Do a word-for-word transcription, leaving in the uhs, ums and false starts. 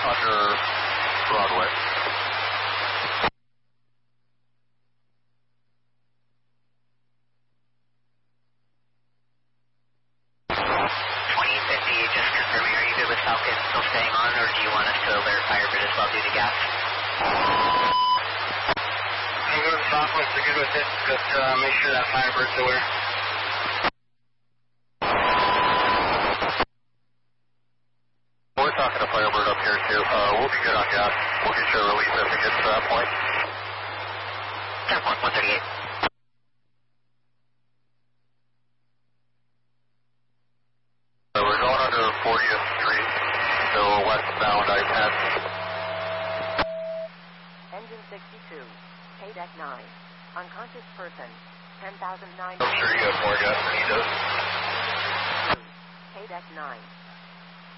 under Broadway. twenty fifty, just confirming, are you good with Falcon still staying on, or do you want us to alert Firebird as well due to gas? I'm good with Falcon, so good with it. Just uh, make sure that Firebird's aware. We're talking to Firebird up here too. Uh, we'll be good on gas. We'll get you a release as it gets to that point. ten point one thirty-eight. So we're going under fortieth Street, so westbound I ten. Engine sixty-two, K deck nine, unconscious person, ten thousand nine. I'm sure you have more gas than he does. K deck nine.